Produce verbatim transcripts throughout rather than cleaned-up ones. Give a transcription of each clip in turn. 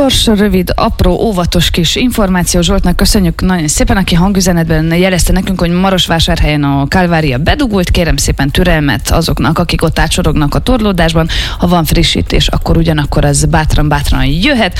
Gyors, rövid, apró, óvatos kis információ. Zsoltnak köszönjük nagyon szépen, aki hangüzenetben jelezte nekünk, hogy Marosvásárhelyen a Kálvária bedugult. Kérem szépen türelmet azoknak, akik ott átsorognak a torlódásban. Ha van frissítés, akkor ugyanakkor az bátran-bátran jöhet.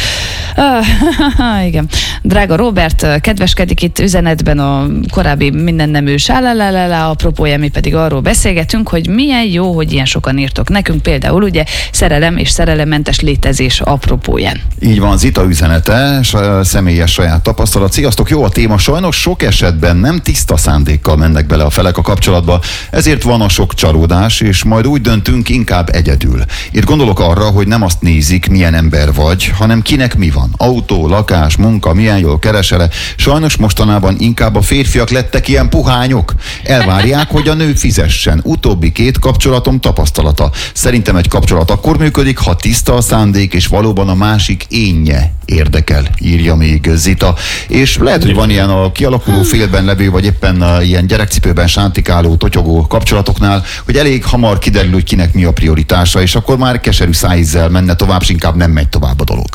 Uh, igen. Drága Robert, kedveskedik itt üzenetben a korábbi mindennemű sálalálálá, apropója, mi pedig arról beszélgetünk, hogy milyen jó, hogy ilyen sokan írtok nekünk, például ugye szerelem és szerelemmentes létezés apropóján. Így van, Zita üzenete, személyes saját tapasztalat. Sziasztok, jó a téma, sajnos sok esetben nem tiszta szándékkal mennek bele a felek a kapcsolatba, ezért van a sok csalódás, és majd úgy döntünk, inkább egyedül. Itt gondolok arra, hogy nem azt nézik, milyen ember vagy, hanem kinek mi van. Autó, lakás, munka, milyen jól keresele. Sajnos mostanában inkább a férfiak lettek ilyen puhányok. Elvárják, hogy a nő fizessen. Utóbbi két kapcsolatom tapasztalata. Szerintem egy kapcsolat akkor működik, ha tiszta a szándék, és valóban a másik énje érdekel, írja még Zita. És lehet, hogy van ilyen a kialakuló félben levő, vagy éppen a ilyen gyerekcipőben sántikáló, totyogó kapcsolatoknál, hogy elég hamar kiderül, hogy kinek mi a prioritása, és akkor már keserű szájízzel menne tovább, és inkább nem megy tovább a dolog.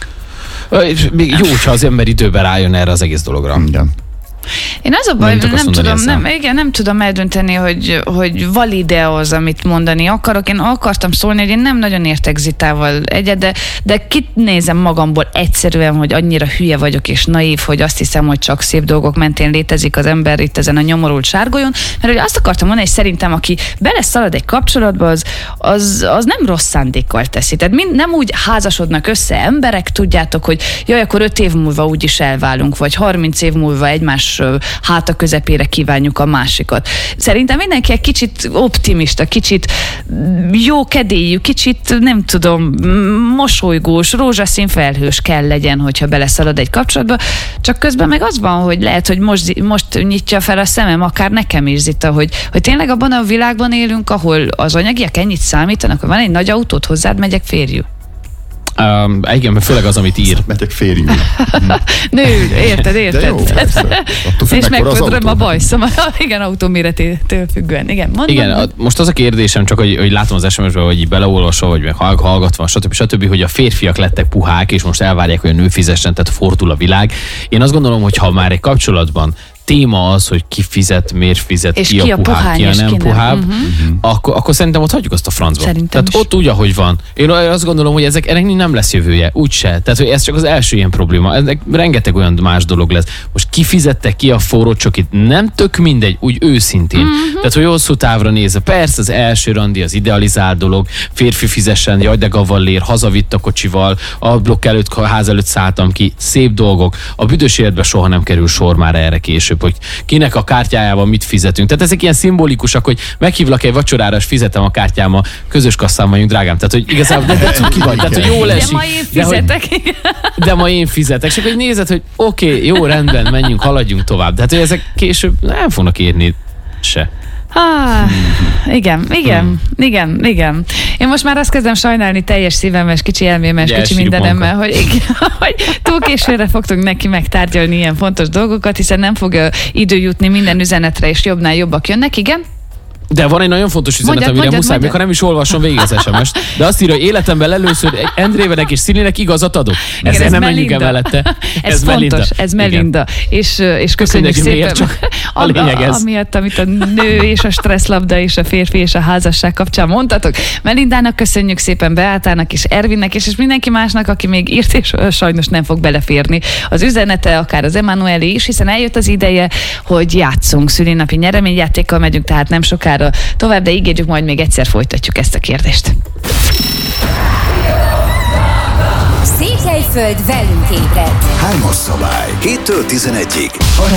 Még jó, ha az ember időben rájön erre az egész dologra. Igen. Én az a baj, nem, nem tudom, nem, igen, nem tudom eldönteni, hogy, hogy valide az, amit mondani akarok. Én akartam szólni, hogy én nem nagyon értek Zitával egyet, de, de kit nézem magamból egyszerűen, hogy annyira hülye vagyok és naív, hogy azt hiszem, hogy csak szép dolgok mentén létezik az ember itt ezen a nyomorult sárgolyon. Mert hogy azt akartam mondani, hogy szerintem aki beleszalad egy kapcsolatba, az, az, az nem rossz szándékkal teszi. Tehát mind, nem úgy házasodnak össze emberek, tudjátok, hogy jaj, akkor öt év múlva úgyis elválunk, vagy harminc év múlva egymás háta közepére kívánjuk a másikat. Szerintem mindenki egy kicsit optimista, kicsit jókedélyű, kicsit nem tudom, mosolygós, rózsaszín felhős kell legyen, hogyha beleszalad egy kapcsolatba. Csak közben meg az van, hogy lehet, hogy most, most nyitja fel a szemem, akár nekem is, Zita, hogy, hogy tényleg abban a világban élünk, ahol az anyagiak ennyit számítanak, hogy van egy nagy autót, hozzád megyek férjű. Um, igen, mert főleg az, amit ír. Mentek férjű. Nő, érted, érted. De jó, persze. És megpödröm a bajszom. Igen, autó méretétől függően. Igen, mond, igen mond. A, most az a kérdésem, csak hogy, hogy látom az es em es-ben, hogy így beleolvasva, vagy meg hallgatva, stb. stb., hogy a férfiak lettek puhák, és most elvárják, hogy a nő fizessen, tehát fordul a világ. Én azt gondolom, hogy ha már egy kapcsolatban téma az, hogy ki fizet, miért fizet, és ki, ki a puhább, ki a nem puhább, uh-huh. akkor, akkor szerintem ott hagyjuk azt a francba. Szerintem Tehát is. ott úgy, ahogy van. Én azt gondolom, hogy ezek, ennek nem lesz jövője, úgyse. Tehát, hogy ez csak az első ilyen probléma. Ennek rengeteg olyan más dolog lesz. Most ki fizette ki a forró csokit? Nem tök mindegy, úgy őszintén. Uh-huh. Tehát, hogy hosszú távra nézve. Persze az első randi az idealizált dolog, férfi fizessen, jaj de gavallér, hazavitt a kocsival, a blokk előtt, a ház előtt szálltam ki, szép dolgok. A büdös életben soha nem kerül sor már erre később, hogy kinek a kártyájával mit fizetünk. Tehát ezek ilyen szimbolikusak, hogy meghívlak egy vacsorára, és fizetem a kártyámmal, közös kasszán vagyunk, drágám. Tehát, hogy igazából de, de cuki vagy, tehát, hogy jól esik. De ma én fizetek. De, hogy, de ma én fizetek. És akkor nézed, hogy oké, okay, jó, rendben, menjünk, haladjunk tovább. Tehát, hogy ezek később nem fognak érni se. Ah, igen, igen, hmm. igen, igen. Én most már azt kezdem sajnálni teljes szívemmes, kicsi elmémes, Gyes, kicsi mindenemmel, hogy, hogy túl későre fogtunk neki megtárgyalni ilyen fontos dolgokat, hiszen nem fog idő jutni minden üzenetre, és jobbnál jobbak jönnek, igen? De van egy nagyon fontos üzenet, mondjad, amire mondjad, muszáj, mondjad. Még ha nem is olvasom végig az es em es-t, de azt írja, hogy életemben először Endrévenek és Szilinek igazat adok. Igen, Ezzel ez nem menjünk el mellette. Ez, ez fontos, Melinda. Ez Melinda. És, és köszönjük szépen. Miért, csak a lényeg ez. Amiatt, amit a nő és a stresszlabda és a férfi és a házasság kapcsán mondtatok. Melindának köszönjük szépen, Beátának és Ervinnek, és, és mindenki másnak, aki még írt, és sajnos nem fog beleférni az üzenete, akár az Emanuelé is, hiszen eljött az ideje, hogy játszunk. Szülinapi nyereményjátékkal megyünk, tehát nem sokára tovább, de ígérjük, majd még egyszer folytatjuk ezt a kérdést. Székelyföld velünk ébred. Hármas szabály, héttől tizenegyig.